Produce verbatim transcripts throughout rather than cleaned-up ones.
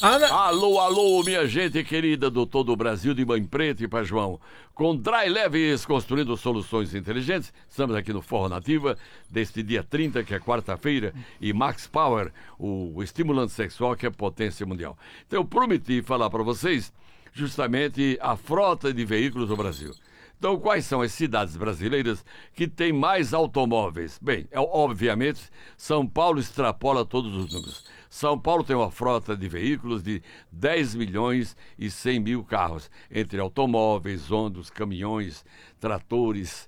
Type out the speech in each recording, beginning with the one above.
Ana... Alô, alô, minha gente querida do todo o Brasil, de Mãe Preta e Pai João. Com Dry Leves, construindo soluções inteligentes. Estamos aqui no Forró Nativa, deste dia trinta, que é quarta-feira, e Max Power, o, o estimulante sexual que é potência mundial. Então eu prometi falar para vocês justamente a frota de veículos do Brasil. Então, quais são as cidades brasileiras que têm mais automóveis? Bem, é, obviamente, São Paulo extrapola todos os números. São Paulo tem uma frota de veículos de dez milhões e cem mil carros, entre automóveis, ônibus, caminhões, tratores,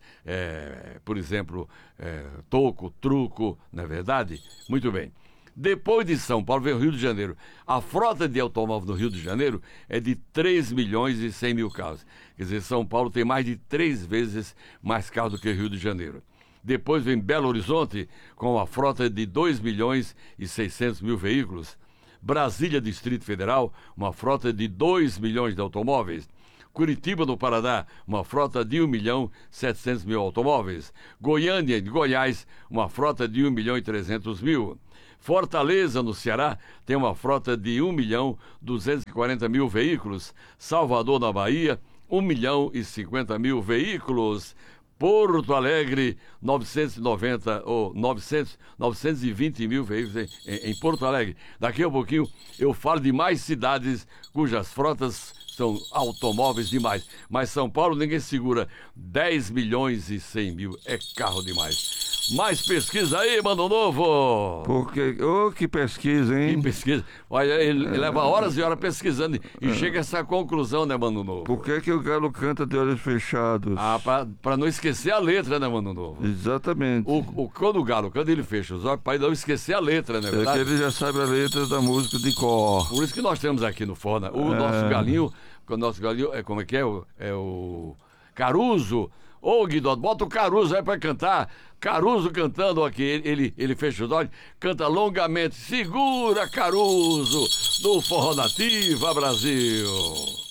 é, por exemplo, é, toco, truco, não é verdade? Muito bem. Depois de São Paulo vem o Rio de Janeiro. A frota de automóvel no Rio de Janeiro é de três milhões e cem mil carros. Quer dizer, São Paulo tem mais de três vezes mais carros do que o Rio de Janeiro. Depois vem Belo Horizonte, com a frota de dois milhões e seiscentos mil veículos. Brasília, Distrito Federal, uma frota de dois milhões de automóveis. Curitiba, no Paraná, uma frota de um milhão e setecentos mil automóveis. Goiânia, de Goiás, uma frota de um milhão e trezentos mil. Fortaleza, no Ceará, tem uma frota de um milhão e duzentos e quarenta mil veículos. Salvador, na Bahia, um milhão e cinquenta mil veículos. Porto Alegre, novecentos e noventa ou novecentos, novecentos e vinte mil veículos em, em, em Porto Alegre. Daqui a pouquinho eu falo de mais cidades cujas frotas são automóveis demais. Mas São Paulo ninguém segura. dez milhões e cem mil é carro demais. Mais pesquisa aí, Mano Novo. Porque, ô, oh, que pesquisa, hein? Que pesquisa. Olha, ele, ele leva horas e horas pesquisando e é. chega a essa conclusão, né, Mano Novo? Por que que o galo canta de olhos fechados? Ah, pra, pra não esquecer a letra, né, Mano Novo? Exatamente. O, o, quando o galo, quando ele fecha os olhos, pra não esquecer a letra, né, verdade? É que ele já sabe a letra da música de cor. Por isso que nós temos aqui no Forna o é. nosso galinho, o nosso galinho, é, como é que é? O, é o Caruso. Ô, Guido, bota o Caruso aí pra cantar. Caruso cantando aqui, ele, ele, ele fecha os olhos, canta longamente. Segura, Caruso, do Forró Nativa, Brasil.